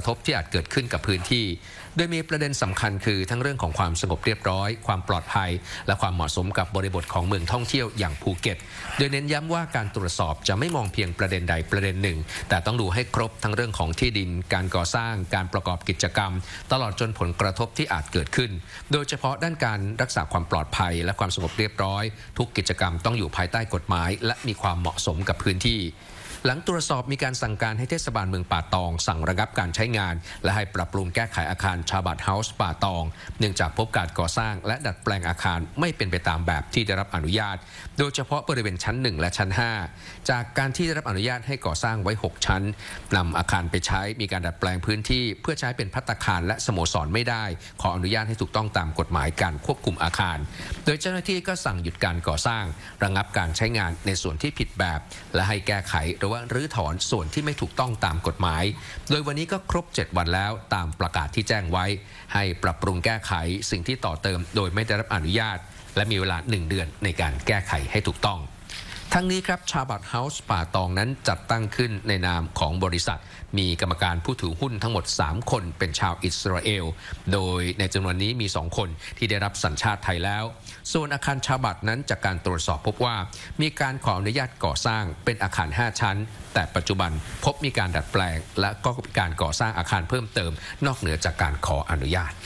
บที่อาจเกิดขึ้นกับพื้นที่โดยมีประเด็นสำคัญคือทั้งเรื่องของความสงบเรียบร้อยความปลอดภัยและความเหมาะสมกับบริบทของเมืองท่องเที่ยวอย่างภูเก็ตโดยเน้นย้ำว่าการตรวจสอบจะไม่มองเพียงประเด็นใดประเด็นหนึ่งแต่ต้องดูให้ครบทั้งเรื่องของที่ดินการก่อสร้างการประกอบกิจกรรมตลอดจนผลกระทบที่อาจเกิดขึ้นโดยเฉพาะด้านการรักษาความปลอดภัยและความสงบเรียบร้อยทุกกิจกรรมต้องอยู่ภายใต้กฎหมายและมีความเหมาะสมกับพื้นที่หลังตรวจสอบมีการสั่งการให้เทศบาลเมืองป่าตองสั่งระงับการใช้งานและให้ปรับปรุงแก้ไขอาคารชาบัดเฮาส์ป่าตองเนื่องจากพบการก่อสร้างและดัดแปลงอาคารไม่เป็นไปตามแบบที่ได้รับอนุญาตโดยเฉพาะบริเวณชั้น1และชั้น5จากการที่ได้รับอนุญาตให้ก่อสร้างไว้6ชั้นนำอาคารไปใช้มีการดัดแปลงพื้นที่เพื่อใช้เป็นภัตตาคารและสโมสรไม่ได้ขออนุญาตให้ถูกต้องตามกฎหมายการควบคุมอาคารโดยเจ้าหน้าที่ก็สั่งหยุดการก่อสร้างระงับการใช้งานในส่วนที่ผิดแบบและให้แก้ไขหรือว่ารื้อถอนส่วนที่ไม่ถูกต้องตามกฎหมายโดยวันนี้ก็ครบ7วันแล้วตามประกาศที่แจ้งไว้ให้ปรับปรุงแก้ไขสิ่งที่ต่อเติมโดยไม่ได้รับอนุญาตและมีเวลา1เดือนในการแก้ไขให้ถูกต้องทั้งนี้ครับชาบัดเฮาส์ป่าตองนั้นจัดตั้งขึ้นในนามของบริษัทมีกรรมการผู้ถือหุ้นทั้งหมด3คนเป็นชาวอิสราเอลโดยในจำนวนนี้มี2คนที่ได้รับสัญชาติไทยแล้วส่วนอาคารชาบัดนั้นจากการตรวจสอบพบว่ามีการขออนุญาตก่อสร้างเป็นอาคาร5ชั้นแต่ปัจจุบันพบมีการดัดแปลงและก็มีการก่อสร้างอาคารเพิ่มเติมนอกเหนือจากการขออนุญาต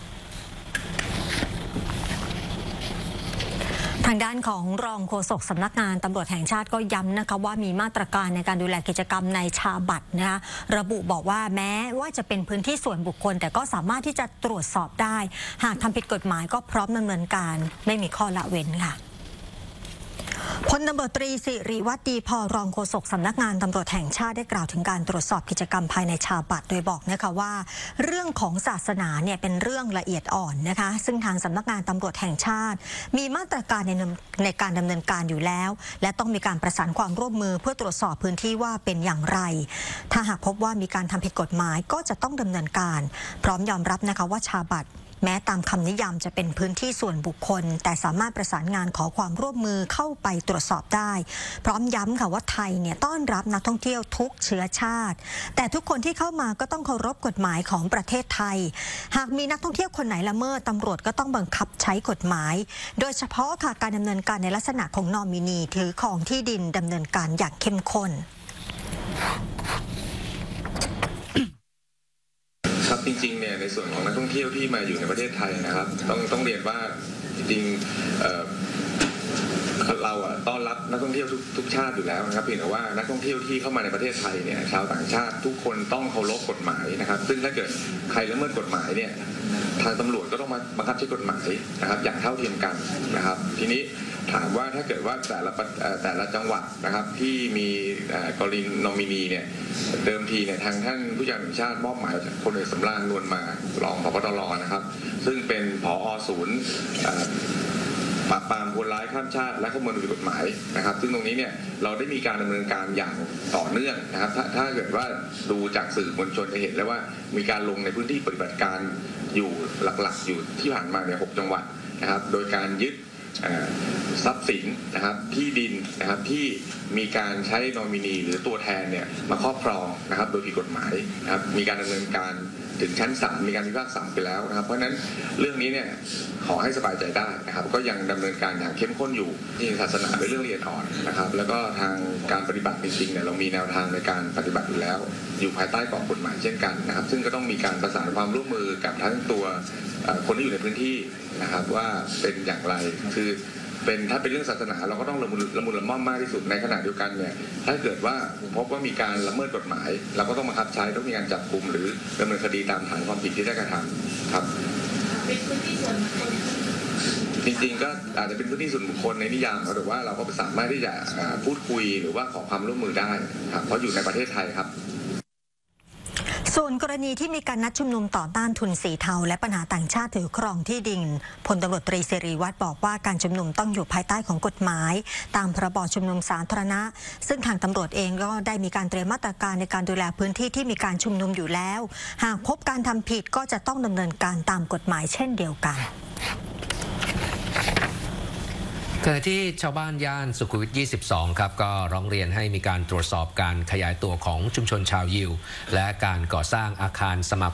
ทางด้านของรองโฆษกสำนักงานตำรวจแห่งชาติก็ย้ำนะคะว่ามีมาตรการในการดูแลกิจกรรมในชาบัดนะคะระบุบอกว่าแม้ว่าจะเป็นพื้นที่ส่วนบุคคลแต่ก็สามารถที่จะตรวจสอบได้หากทำผิดกฎหมายก็พร้อมดำเนินการไม่มีข้อละเว้นค่ะพลตำรวจตรีสิริวัฒน์ดีพอรองโฆษกสำนักงานตำรวจแห่งชาติได้กล่าวถึงการตรวจสอบกิจกรรมภายในชาบัดโดยบอกนะคะว่าเรื่องของศาสนาเนี่ยเป็นเรื่องละเอียดอ่อนนะคะซึ่งทางสำนักงานตำรวจแห่งชาติมีมาตรการในการดำเนินการอยู่แล้วและต้องมีการประสานความร่วมมือเพื่อตรวจสอบพื้นที่ว่าเป็นอย่างไรถ้าหากพบว่ามีการทำผิดกฎหมายก็จะต้องดำเนินการพร้อมยอมรับนะคะว่าชาบัดแม้ตามคำนิยามจะเป็นพื้นที่ส่วนบุคคลแต่สามารถประสานงานขอความร่วมมือเข้าไปตรวจสอบได้พร้อมย้ำค่ะว่าไทยเนี่ยต้อนรับนักท่องเที่ยวทุกเชื้อชาติแต่ทุกคนที่เข้ามาก็ต้องเคารพกฎหมายของประเทศไทยหากมีนักท่องเที่ยวคนไหนละเมิดตำรวจก็ต้องบังคับใช้กฎหมายโดยเฉพาะค่ะการดำเนินการในลักษณะของนอมินีถือของที่ดินดำเนินการอย่างเข้มข้นครับจริงๆเนี่ยในส่วนของนักท่องเที่ยวที่มาอยู่ในประเทศไทยนะครับต้องเรียนว่าจริงๆเราต้อนรับนักท่องเที่ยวทุกชาติอยู่แล้วนะครับเพียงแต่ว่านักท่องเที่ยวที่เข้ามาในประเทศไทยเนี่ยชาวต่างชาติทุกคนต้องเคารพกฎหมายนะครับซึ่งถ้าเกิดใครละเมิดกฎหมายเนี่ยทางตำรวจก็ต้องมาบังคับใช้กฎหมายนะครับอย่างเท่าเทียมกันนะครับทีนี้ถามว่าถ้าเกิดว่าแต่ละจังหวัดนะครับที่มีกรณีนอมินีเนี่ยเดิมทีเนี่ยทางท่านผู้การแห่งชาติมอบหมายพลเอกสำราญนวลมารองผบ.ตร.นะครับซึ่งเป็นผอ.ศูนย์ปราบปรามคนร้ายข้ามชาติและข้อมูลผิดกฎหมายนะครับซึ่งตรงนี้เนี่ยเราได้มีการดำเนินการอย่างต่อเนื่องนะครับถ้าเกิดว่าดูจากสื่อมวลชนจะเห็นแล้วว่ามีการลงในพื้นที่ปฏิบัติการอยู่หลักๆอยู่ที่ผ่านมาเนี่ย6จังหวัดนะครับโดยการยึดทรัพย์สินนะครับที่ดินนะครับที่มีการใช้นอมินีหรือตัวแทนเนี่ยมาครอบครองนะครับโดยผิดกฎหมายนะครับมีการดำเนินการถึงชั้นศาลมีการพิพากษาไปแล้วนะครับเพราะฉะนั้นเรื่องนี้เนี่ยขอให้สบายใจได้นะครับก็ยังดำเนินการอย่างเข้มข้นอยู่ที่ศาสนาเป็นเรื่องละเอียดอ่อนนะครับแล้วก็ทางการปฏิบัติจริงๆเนี่ยเรามีแนวทางในการปฏิบัติอยู่แล้วอยู่ภายใต้กรอบกฎหมายเช่นกันนะครับซึ่งก็ต้องมีการประสานความร่วมมือกับทั้งตัวคนที่อยู่ในพื้นที่นะครับว่าเป็นอย่างไรคือถ้าเป็นเรื่องศาสนาเราก็ต้องละมุนละม่อมมากที่สุดในขณะเดียวกันเนี่ยถ้าเกิดว่าพบว่ามีการละเมิดกฎหมายเราก็ต้องบังคับใช้ต้องมีการจับกุมหรือดำเนินคดีตามฐานความผิดที่ได้กระทำครับเป็นพื้นที่ส่วนบุคคลจริงๆก็อาจจะเป็นพื้นที่ส่วนบุคคลในนิยามแต่ว่าเราก็สามารถที่จะพูดคุยหรือว่าขอความร่วมมือได้ครับเพราะอยู่ในประเทศไทยครับส่วนกรณีที่มีการนัดชุมนุมต่อต้านทุนสีเทาและปัญหาต่างชาติถือครองที่ดินพลตำรวจตรีสิริวัฒน์บอกว่าการชุมนุมต้องอยู่ภายใต้ของกฎหมายตามพรบชุมนุมสาธารณะซึ่งทางตำรวจเองก็ได้มีการเตรียมมาตรการในการดูแลพื้นที่ที่มีการชุมนุมอยู่แล้วหากพบการทำผิดก็จะต้องดำเนินการตามกฎหมายเช่นเดียวกันขณะที่ชาวบ้านย่านสุขุมวิท 22 ครับก็ร้องเรียนให้มีการตรวจสอบการขยายตัวของชุมชนชาวยิวและการก่อสร้างอาคารสมา